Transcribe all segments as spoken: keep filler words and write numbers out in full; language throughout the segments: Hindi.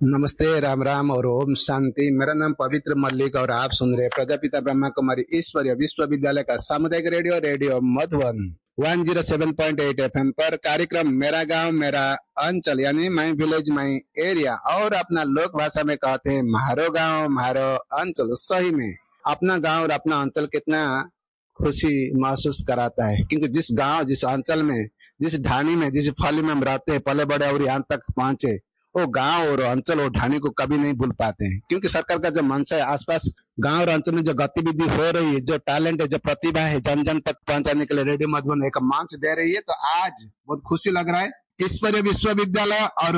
नमस्ते, राम राम और ओम शांति। मेरा नाम पवित्र मल्लिक और आप सुन रहे प्रजापिता ब्रह्मा कुमारी ईश्वरीय विश्वविद्यालय का सामुदायिक radio radio Madhuban one zero seven point eight F M पर कार्यक्रम मेरा गांव मेरा अंचल यानी माई विलेज माई एरिया, और अपना लोक भाषा में कहते हैं म्हारो गांव म्हारो अंचल। सही में अपना गांव और अपना अंचल कितना खुशी महसूस कराता है, क्योंकि जिस गांव जिस अंचल में जिस ढाणी में जिस फली में हम रहते हैं, पले बड़े और यहाँ तक पहुंचे, वो गांव और अंचल और ढाणी को कभी नहीं भूल पाते हैं। क्योंकि सरकार का जो मंशा है, आसपास गांव और अंचल में जो गतिविधि हो रही है, जो टैलेंट है, जो प्रतिभा है, जन जन तक पहुंचाने के लिए रेडियो मधुबन एक मंच दे रही है। तो आज बहुत खुशी लग रहा है। ईश्वरीय विश्वविद्यालय और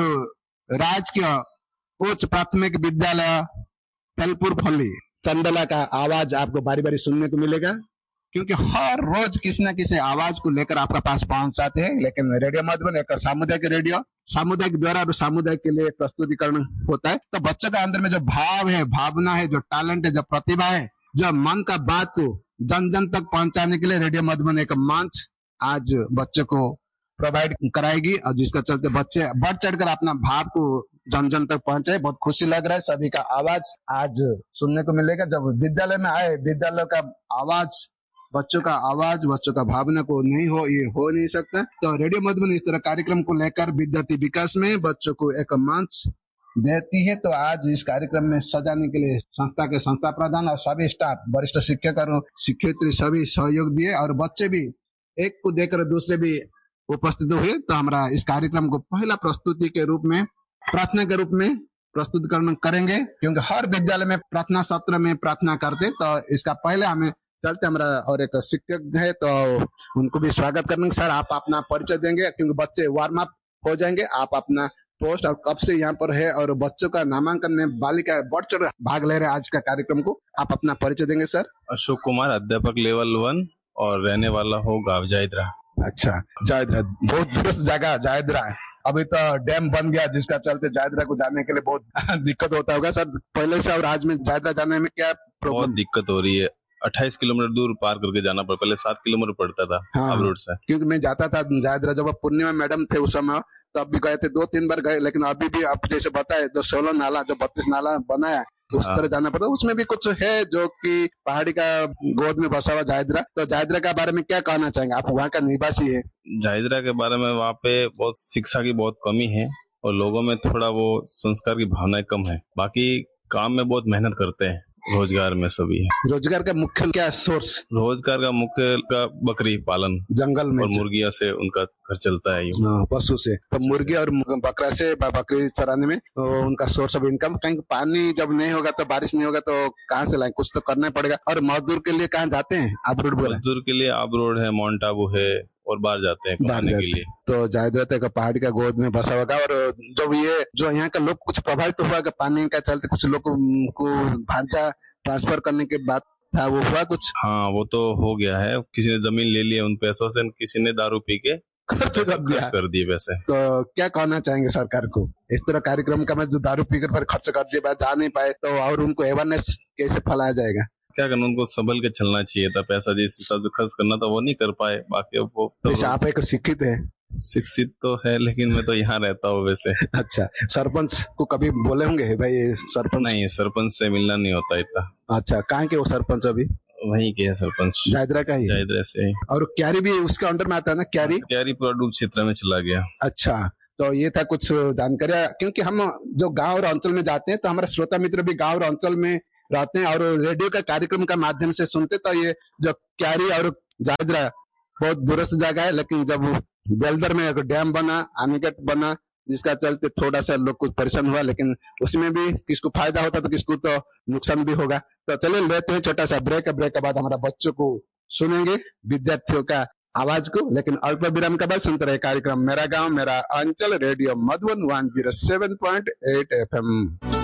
राजकीय उच्च प्राथमिक विद्यालय तेलपुर फली चंदला का आवाज आपको बारी बारी सुनने को मिलेगा, क्योंकि हर रोज किसी न किसी आवाज को लेकर आपका पास पहुंच जाते हैं। लेकिन रेडियो मधुबन एक सामुदायिक रेडियो, सामुदायिक द्वारा और सामुदायिक के लिए प्रस्तुतिकरण होता है। तो बच्चों का अंदर में जो भाव है, भावना है, जो टैलेंट है, जो प्रतिभा है, जो मन का बात को जन जन तक पहुंचाने के लिए रेडियो मधुबन एक मंच आज बच्चों को प्रोवाइड कराएगी, और जिसका चलते बच्चे बढ़ चढ़कर अपना भाव को जन जन तक पहुंचाए। बहुत खुशी लग रहा है। सभी का आवाज आज सुनने को मिलेगा। जब विद्यालय में आए, विद्यालय का आवाज, बच्चों का आवाज, बच्चों का भावना को नहीं हो, ये हो नहीं सकता। तो रेडियो मधुबन इस तरह कार्यक्रम को लेकर विद्यार्थी विकास में बच्चों को एक मंच देती है। तो आज इस कार्यक्रम में सजाने के लिए संस्था के संस्था प्रधान और सभी स्टाफ, वरिष्ठ शिक्षक और शिक्षयित्री सभी सहयोग दिए, और बच्चे भी एक को देकर दूसरे भी उपस्थित हुए। तो हमारा इस कार्यक्रम को पहला प्रस्तुति के रूप में, प्रार्थना के रूप में प्रस्तुतिकरण करेंगे, क्योंकि हर विद्यालय में प्रार्थना सत्र में प्रार्थना करते। तो इसका पहले हमें चलते, हमारा और एक शिक्षक है तो उनको भी स्वागत करेंगे। सर, आप अपना परिचय देंगे, क्योंकि बच्चे वार्म अप हो जाएंगे। आप अपना पोस्ट और कब से यहाँ पर है, और बच्चों का नामांकन में बालिका बढ़ चढ़ भाग ले रहे हैं आज का कार्यक्रम को। आप अपना परिचय देंगे सर। अशोक कुमार, अध्यापक लेवल वन और रहने वाला हो गाँव जायदरा। अच्छा, जायदरा बहुत दूरस्थ जगह जायदरा है। अभी तो डैम बन गया, जिसका चलते जायदरा को जाने के लिए बहुत दिक्कत होता होगा सर पहले से, और आज में जायदरा जाने में क्या प्रॉब्लम? दिक्कत हो रही है। अट्ठाईस किलोमीटर दूर पार करके जाना पड़ा, पहले सात किलोमीटर पड़ता था। हाँ, अब रोड से। क्योंकि मैं जाता था जायदरा, जब पूर्णिमा मैडम थे उस समय, तो अब भी गए थे, दो तीन बार गए। लेकिन अभी भी आप जैसे बताए, जो सोलह नाला, जो बत्तीस नाला बनाया, उस हाँ। तरह जाना पड़ता। उसमें भी कुछ है जो कि पहाड़ी का गोद में बसा हुआ जायदरा। तो जायदरा के बारे में क्या कहना चाहेंगे? आप वहाँ का निवासी है। जायदरा के बारे में, वहाँ पे बहुत शिक्षा की बहुत कमी है, और लोगों में थोड़ा वो संस्कार की भावनाएं कम है। बाकी काम में बहुत मेहनत करते हैं, रोजगार में सभी है। रोजगार का मुख्य क्या सोर्स? रोजगार का मुख्य का बकरी पालन, जंगल में, और मुर्गिया से उनका घर चलता है। पशु से, तो मुर्गी और बकरा से, बकरी चराने में उनका सोर्स ऑफ इनकम। कहीं पानी जब नहीं होगा, तो बारिश नहीं होगा, तो कहाँ से लाए? कुछ तो करना पड़ेगा। और मजदूर के लिए कहाँ जाते हैं? आबरोड। मजदूर के लिए आबरोड है, माउंट आबू है, और बाहर जाते हैं बाहर के लिए। तो जायदरा तक पहाड़ी का गोद में बसा होगा। और जब ये जो यहाँ का लोग कुछ प्रभावित हुआ पानी का चलते, कुछ लोग को भांजा ट्रांसफर करने के बाद था, वो हुआ कुछ? हाँ, वो तो हो गया है। किसी ने जमीन ले ली उन पैसों से, किसी ने दारू पी के खर्च कर दिए पैसे। तो क्या कहना चाहेंगे सरकार को? इस तरह कार्यक्रम का में जो दारू पीकर पर खर्च कर दिए, जा नहीं पाए, तो और उनको अवेयरनेस कैसे फैलाया जाएगा? क्या करना, उनको संभल के चलना चाहिए था। पैसा जिस हिसाब से खर्च करना था वो नहीं कर पाए। बाकी वो तो आप एक शिक्षित है। शिक्षित तो है, लेकिन मैं तो यहाँ रहता हूँ वैसे। अच्छा, सरपंच को कभी बोले होंगे भाई? सरपंच नहीं, सरपंच से मिलना नहीं होता इतना। अच्छा, कहाँ के वो सरपंच? अभी वहीं के है सरपंच, जायदरा का ही। जायदरा से। और क्यारी भी उसके अंडर में आता है ना? क्यारी क्यारी पूरा डूब क्षेत्र में चला गया। अच्छा, तो ये था कुछ जानकारी। क्योंकि हम जो गाँव और अंचल में जाते हैं, तो हमारे श्रोता मित्र भी गाँव और अंचल में रहते हैं और रेडियो का कार्यक्रम का माध्यम से सुनते। तो ये जो क्यारी और जायदरा बहुत दूरस्थ जगह है, लेकिन जब बेलदर में एक डैम बना, अनिकट बना, जिसका चलते थोड़ा सा लोग कुछ परेशान हुआ, लेकिन उसमें भी किसको फायदा होता तो किसको तो नुकसान भी होगा। तो चलिए लेते हैं छोटा सा ब्रेक। ब्रेक के बाद हमारा बच्चों को सुनेंगे, विद्यार्थियों का आवाज को। लेकिन अल्प विराम के बाद सुनते रहे कार्यक्रम मेरा गाँव मेरा अंचल, radio Madhuban one zero seven point eight F M.